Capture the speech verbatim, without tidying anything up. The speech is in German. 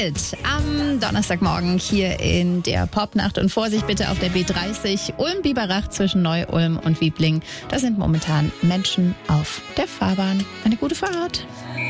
Hit am Donnerstagmorgen hier in der Popnacht. Und Vorsicht bitte auf der B dreißig Ulm-Biberach zwischen Neu-Ulm und Wiebling. Da sind momentan Menschen auf der Fahrbahn. Eine gute Fahrt.